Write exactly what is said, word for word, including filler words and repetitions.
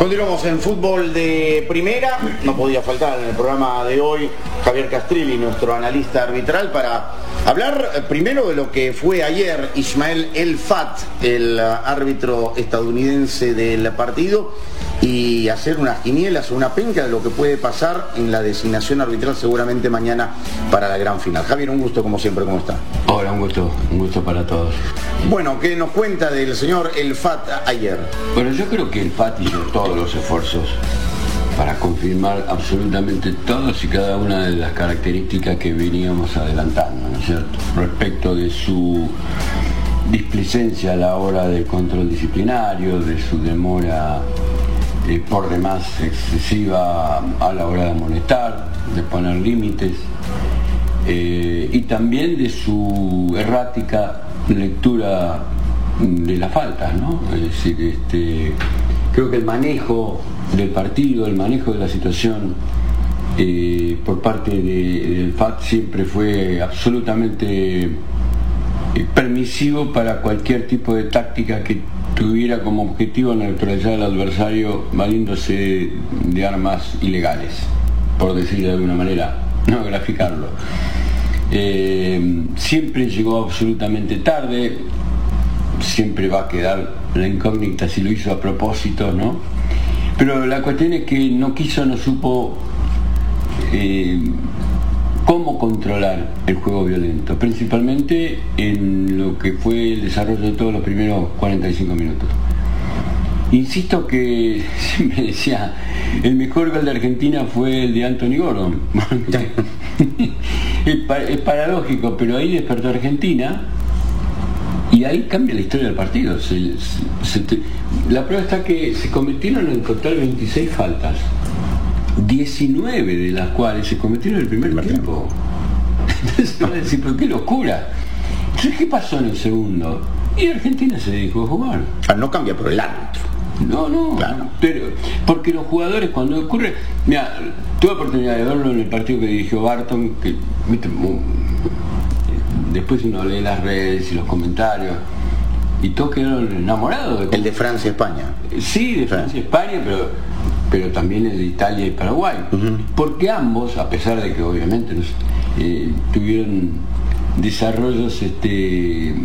Continuamos en fútbol de primera. No podía faltar en el programa de hoy Javier Castrilli, nuestro analista arbitral, para hablar primero de lo que fue ayer Ismael El Fat, el árbitro estadounidense del partido, y hacer unas quinielas o una penca de lo que puede pasar en la designación arbitral seguramente mañana para la gran final. Javier, un gusto como siempre, ¿cómo está? Hola, un gusto, un gusto para todos. Bueno, ¿qué nos cuenta del señor El Fat ayer? Bueno, yo creo que El Fat hizo todos los esfuerzos para confirmar absolutamente todas y cada una de las características que veníamos adelantando, ¿no es cierto? Respecto de su displicencia a la hora del control disciplinario, de su demora eh, por demás excesiva a la hora de amonestar, de poner límites, eh, y también de su errática lectura de las faltas, ¿no? Es decir, este, creo que el manejo del partido, el manejo de la situación eh, por parte de, del F A T siempre fue absolutamente eh, permisivo para cualquier tipo de táctica que tuviera como objetivo neutralizar al adversario valiéndose de armas ilegales, por decirlo de alguna manera, no graficarlo. Eh, siempre llegó absolutamente tarde, siempre va a quedar la incógnita si lo hizo a propósito, ¿no? Pero la cuestión es que no quiso, no supo eh, cómo controlar el juego violento, principalmente en lo que fue el desarrollo de todos los primeros cuarenta y cinco minutos. Insisto que siempre decía, el mejor gol de Argentina fue el de Anthony Gordon. es, pa es paradójico, pero ahí despertó Argentina. Y ahí cambia la historia del partido. Se, se, se te, la prueba está que se cometieron en total veintiséis faltas, diecinueve de las cuales se cometieron en el primer Martín. tiempo. Entonces van a decir, pero qué locura. Entonces, ¿qué pasó en el segundo? Y Argentina se dedicó a jugar. Ah, no cambia por el árbitro. No, no, claro. Pero porque los jugadores cuando ocurre, mira, tuve oportunidad de verlo en el partido que dirigió Barton, que viste, después uno lee las redes y los comentarios y todos quedaron enamorados de... El de Francia-España. Sí, de Francia-España, pero pero también el de Italia y Paraguay. Uh-huh. Porque ambos, a pesar de que obviamente los, eh, tuvieron desarrollos este